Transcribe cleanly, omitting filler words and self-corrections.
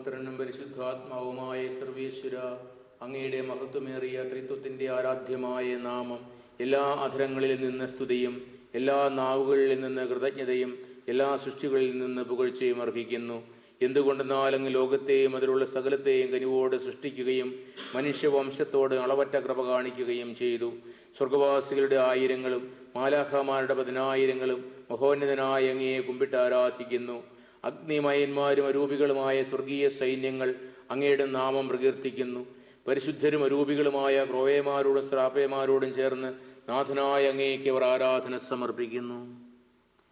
പുത്രനും പരിശുദ്ധാത്മാവുമായ സർവേശ്വര, അങ്ങയുടെ മഹത്വമേറിയ ത്രിത്വത്തിൻ്റെ ആരാധ്യമായ നാമം എല്ലാ അധരങ്ങളിൽ നിന്ന് സ്തുതിയും എല്ലാ നാവുകളിൽ നിന്ന് കൃതജ്ഞതയും എല്ലാ സൃഷ്ടികളിൽ നിന്ന് പുകഴ്ചയും അർഹിക്കുന്നു. എന്തുകൊണ്ടെന്നാൽ അങ്ങ് ലോകത്തെയും അതിലുള്ള സകലത്തെയും കനിവോട് സൃഷ്ടിക്കുകയും മനുഷ്യവംശത്തോട് അളവറ്റ കൃപ കാണിക്കുകയും ചെയ്തു. സ്വർഗവാസികളുടെ ആയിരങ്ങളും മാലാഖമാരുടെ 10,000ങ്ങളും മഹോന്നതനായ അങ്ങയെ കുമ്പിട്ട് ആരാധിക്കുന്നു. അഗ്നിമയന്മാരും അരൂപികളുമായ സ്വർഗീയ സൈന്യങ്ങൾ അങ്ങയുടെ നാമം പ്രകീർത്തിക്കുന്നു. പരിശുദ്ധരും അരൂപികളുമായ ക്രോവേമാരോടും ശ്രാപ്പയമാരോടും ചേർന്ന് നാഥനായ അങ്ങേക്ക് അവർ ആരാധന സമർപ്പിക്കുന്നു.